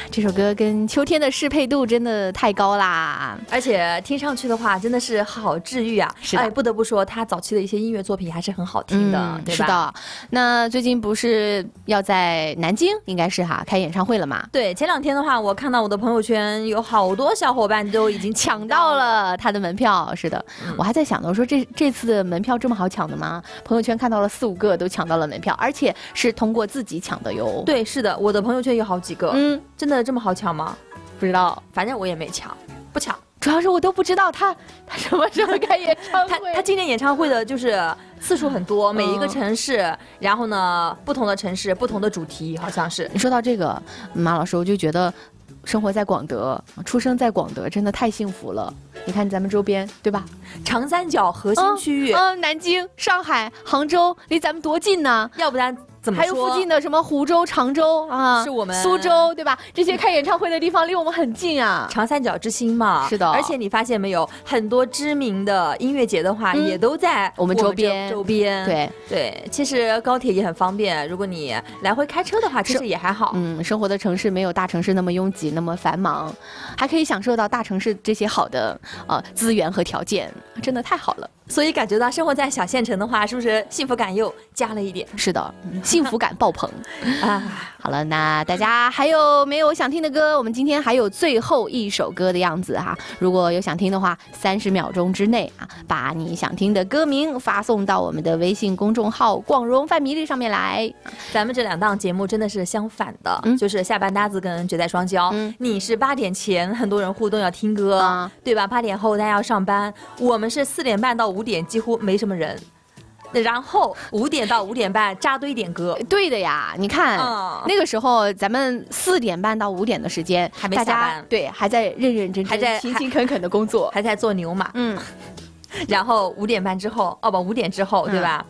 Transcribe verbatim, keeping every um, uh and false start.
这首歌跟秋天的适配度真的太高啦， 而且听上去的话真的是好治愈啊。 是的， 哎，不得不说他早期的一些音乐作品还是很好听的， 嗯、 对吧？ 是的。那最近不是要在南京应该是哈开演唱会了嘛？ 对，前两天的话我看到我的朋友圈有好多小伙伴都已经抢到了他的门票。是的、嗯、我还在想呢，我说这这次的门票这么好抢的吗？朋友圈看到了四五个都抢到了门票，而且是通过自己抢的哟。 对，是的，我的朋友圈有好几个。嗯，真的这么好抢吗？ 不知道， 反正我也没抢，不抢。 主要是我都不知道他他什么时候开演唱会。 他他今年演唱会的就是次数很多，每一个城市，嗯、然后呢，不同的城市不同的主题，好像是。 你说到这个，马老师，我就觉得生活在广德，出生在广德，真的太幸福了。你看咱们周边，对吧？ 长三角核心区域， 嗯，嗯南京、上海、杭州，离咱们多近呢？ 要不然。怎么还有附近的什么湖州、常州啊， 是我们苏州，对吧？这些开演唱会的地方离我们很近啊， 长三角之星嘛。 是的， 而且你发现没有，很多知名的音乐节的话，嗯、也都在我们周边。 周边， 对对，其实高铁也很方便，如果你来回开车的话，其实也还好。 嗯，生活的城市没有大城市那么拥挤，那么繁忙，还可以享受到大城市这些好的呃资源和条件，真的太好了。 所以感觉到生活在小县城的话，是不是幸福感又加了一点？ 是的，幸福感爆棚啊！好了，那大家还有没有想听的歌？我们今天还有最后一首歌的样子哈。如果有想听的话，三十秒钟之内啊，把你想听的歌名发送到我们的微信公众号“广荣饭迷离”上面来。 咱们这两档节目真的是相反的，嗯、就是下班搭子跟绝代双骄。嗯、你是八点前很多人互动要听歌，啊、对吧？八点后大家要上班，我们是四点半到五。五点几乎没什么人，然后五点到五点半扎堆点歌。 对的呀，你看、嗯、那个时候咱们四点半到五点的时间还没下班， 对，还在认认真真、 还在勤勤恳恳的工作， 还在做牛马。 嗯。 然后五点半之后，哦不，五点之后，对吧？